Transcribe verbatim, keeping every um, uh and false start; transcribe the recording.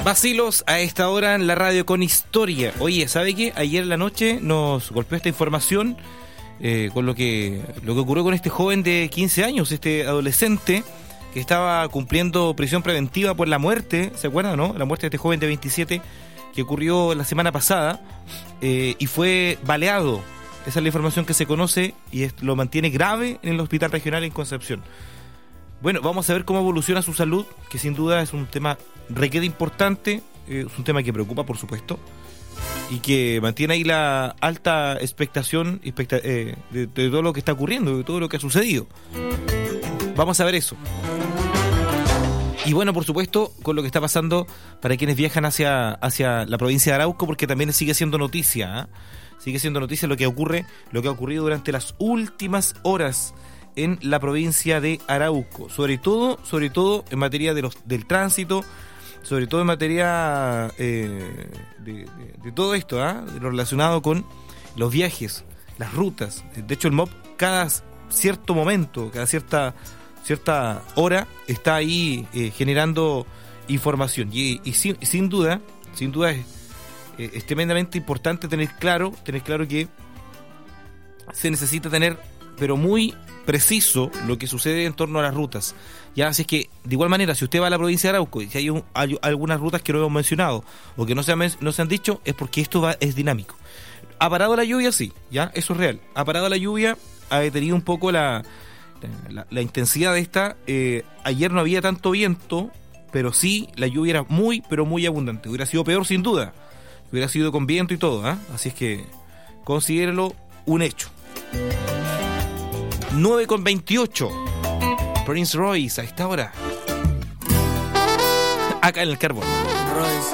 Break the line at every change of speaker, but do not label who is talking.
Vacilos a esta hora en la radio con historia. Oye, ¿sabe qué? Ayer en la noche nos golpeó esta información eh, con lo que, lo que ocurrió con este joven de quince años, este adolescente que estaba cumpliendo prisión preventiva por la muerte, ¿se acuerdan, no? La muerte de este joven de veintisiete que ocurrió la semana pasada eh, y fue baleado. Esa es la información que se conoce y es, lo mantiene grave en el hospital regional en Concepción. Bueno, vamos a ver cómo evoluciona su salud, que sin duda es un tema requete importante, eh, es un tema que preocupa, por supuesto, y que mantiene ahí la alta expectación expecta, eh, de, de todo lo que está ocurriendo, de todo lo que ha sucedido. Vamos a ver eso. Y bueno, por supuesto, con lo que está pasando para quienes viajan hacia, hacia la provincia de Arauco, porque también sigue siendo noticia, ¿eh? Sigue siendo noticia lo que ocurre, lo que ha ocurrido durante las últimas horas en la provincia de Arauco, sobre todo, sobre todo en materia de los, del tránsito, sobre todo en materia eh, de, de, de todo esto, ¿eh? De lo relacionado con los viajes, las rutas. De hecho, el M O P cada cierto momento, cada cierta cierta hora está ahí eh, generando información y, y sin, sin duda, sin duda es, eh, es tremendamente importante tener claro, tener claro que se necesita tener, pero muy preciso lo que sucede en torno a las rutas. Ya, así es que, de igual manera, si usted va a la provincia de Arauco y si hay, un, hay algunas rutas que no hemos mencionado o que no se han, no se han dicho, es porque esto va, es dinámico. ¿Ha parado la lluvia? Sí, ya, eso es real. Ha parado la lluvia, ha detenido un poco la, la, la intensidad de esta. Eh, ayer no había tanto viento, pero sí, la lluvia era muy, pero muy abundante. Hubiera sido peor, sin duda. Hubiera sido con viento y todo, ¿eh? Así es que, considérelo un hecho. nueve con veintiocho. Prince Royce a esta hora. Acá en el Carbón.
Royce.